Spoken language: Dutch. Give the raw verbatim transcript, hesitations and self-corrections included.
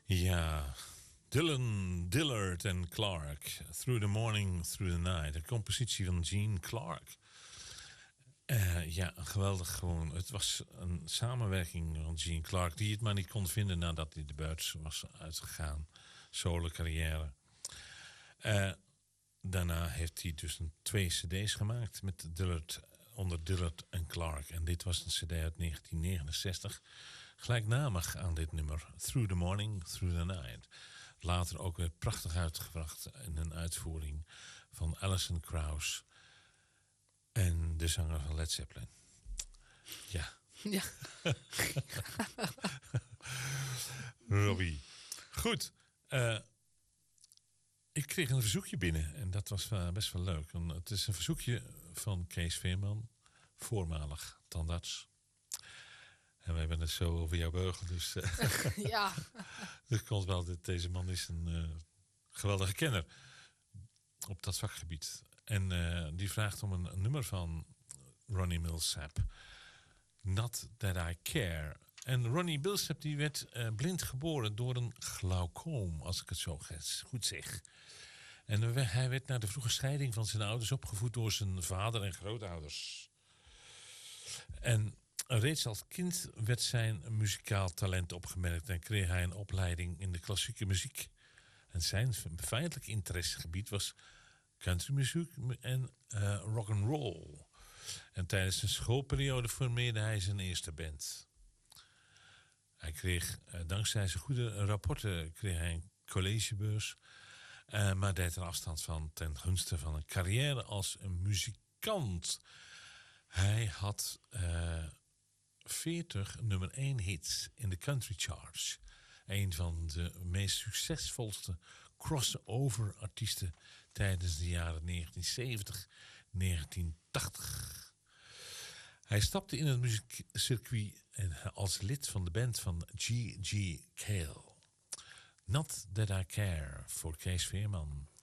Ja, Dylan Dillard en Clark. Through the Morning, Through the Night. De compositie van Gene Clark. Uh, ja, geweldig gewoon. Het was een samenwerking van Gene Clark... die het maar niet kon vinden nadat hij de buits was uitgegaan. Solo carrière. Uh, daarna heeft hij dus een twee cd's gemaakt... met Dillard, onder Dillard en Clark. En dit was een cd uit negentien negenenzestig... gelijknamig aan dit nummer. Through the Morning, Through the Night. Later ook weer prachtig uitgebracht... in een uitvoering van Alison Krauss... en de zanger van Led Zeppelin. Ja. Ja. Robbie. Goed. Uh, ik kreeg een verzoekje binnen. En dat was uh, best wel leuk. En het is een verzoekje van Kees Veerman. Voormalig tandarts. En we hebben het zo over jouw beugel. Dus uh, ja. dus komt wel dat deze man is een uh, geweldige kenner. Op dat vakgebied. En uh, die vraagt om een, een nummer van Ronnie Milsap. Not That I Care. En Ronnie Milsap die werd uh, blind geboren door een glaucoom, als ik het zo goed zeg. En hij werd na de vroege scheiding van zijn ouders opgevoed door zijn vader en grootouders. En reeds als kind werd zijn muzikaal talent opgemerkt en kreeg hij een opleiding in de klassieke muziek. En zijn feitelijk interessegebied was countrymuziek en uh, rock and roll. En tijdens zijn schoolperiode formeerde hij zijn eerste band. Hij kreeg, uh, dankzij zijn goede rapporten, kreeg hij een collegebeurs, uh, maar deed er afstand van ten gunste van een carrière als een muzikant. Hij had uh, veertig nummer één hits in de country charts. Een van de meest succesvolste crossover artiesten tijdens de jaren negentien zeventig, negentien tachtig. Hij stapte in het muziekcircuit als lid van de band van G G. Cale. Not That I Care voor Kees Veerman.